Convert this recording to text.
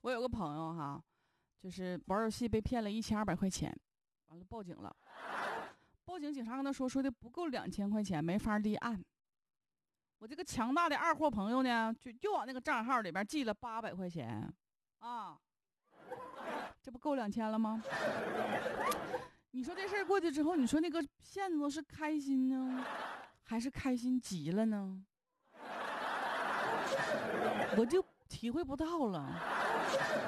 我有个朋友哈，就是玩游戏被骗了1200块钱，完了报警了。报警警察跟他说的不够2000块钱，没法立案。我这个强大的二货朋友呢，就往那个账号里边寄了800块钱啊，这不够2000了吗？你说这事儿过去之后，你说那个骗子是开心呢，还是开心极了呢？我就体会不到了。